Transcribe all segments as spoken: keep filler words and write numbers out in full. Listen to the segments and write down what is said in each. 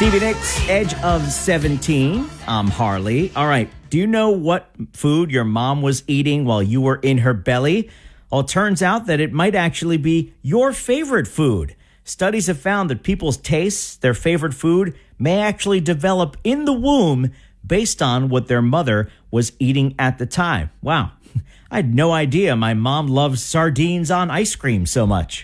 Stevie Nicks, Edge of seventeen. I'm Harley. All right. Do you know what food your mom was eating while you were in her belly? Well, it turns out that it might actually be your favorite food. Studies have found that people's tastes, their favorite food, may actually develop in the womb based on what their mother was eating at the time. Wow. I had no idea my mom loves sardines on ice cream so much.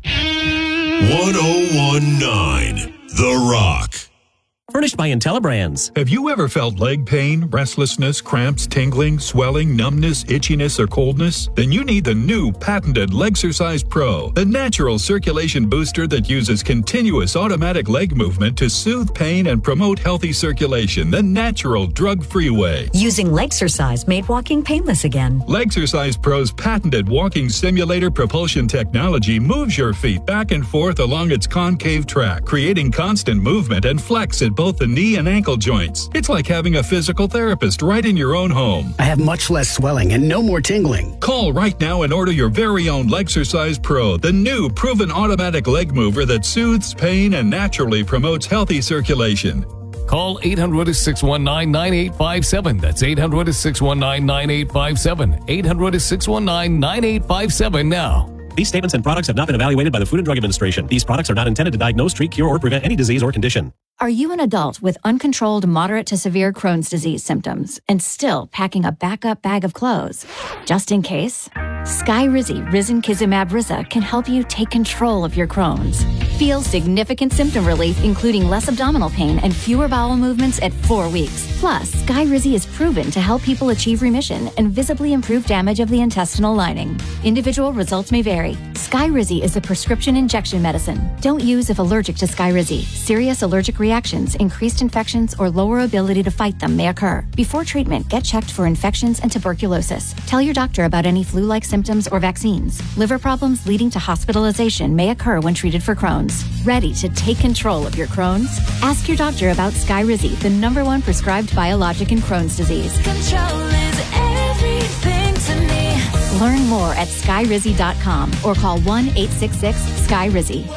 one oh one point nine The Rock. Furnished by IntelliBrands. Have you ever felt leg pain, restlessness, cramps, tingling, swelling, numbness, itchiness, or coldness? Then you need the new patented Legsercise Pro, the natural circulation booster that uses continuous automatic leg movement to soothe pain and promote healthy circulation the natural drug-free way. Using Legsercise made walking painless again. Legsercise Pro's patented walking simulator propulsion technology moves your feet back and forth along its concave track, creating constant movement and flex at both the knee and ankle joints. It's like having a physical therapist right in your own home. I have much less swelling and no more tingling. Call right now and order your very own Legsercise Pro, the new proven automatic leg mover that soothes pain and naturally promotes healthy circulation. Call eight hundred, six one nine, nine eight five seven. That's eight hundred, six one nine, nine eight five seven. eight hundred, six one nine, nine eight five seven now. These statements and products have not been evaluated by the Food and Drug Administration. These products are not intended to diagnose, treat, cure, or prevent any disease or condition. Are you an adult with uncontrolled moderate to severe Crohn's disease symptoms and still packing a backup bag of clothes? Just in case, Skyrizi Risankizumab Riza can help you take control of your Crohn's. Feel significant symptom relief, including less abdominal pain and fewer bowel movements at four weeks. Plus, Skyrizi is proven to help people achieve remission and visibly improve damage of the intestinal lining. Individual results may vary. Skyrizi is a prescription injection medicine. Don't use if allergic to Skyrizi. Serious allergic reactions, increased infections, or lower ability to fight them may occur. Before treatment, get checked for infections and tuberculosis. Tell your doctor about any flu-like symptoms or vaccines. Liver problems leading to hospitalization may occur when treated for Crohn's. Ready to take control of your Crohn's? Ask your doctor about Skyrizi, the number one prescribed biologic in Crohn's disease. Control is everything to me. Learn more at skyrizi dot com or call one eight six six sky rizi.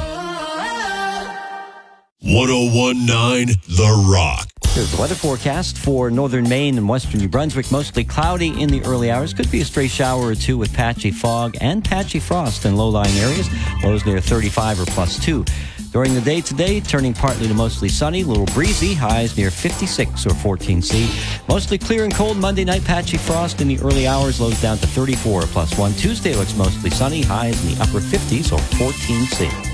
one oh one point nine The Rock. Here's the weather forecast for northern Maine and western New Brunswick. Mostly cloudy in the early hours. Could be a stray shower or two with patchy fog and patchy frost in low-lying areas. Lows near thirty-five or plus two. During the day today, turning partly to mostly sunny, a little breezy, highs near fifty-six or fourteen C. Mostly clear and cold Monday night, patchy frost in the early hours, lows down to thirty-four or plus one. Tuesday looks mostly sunny, highs in the upper fifties or fourteen C.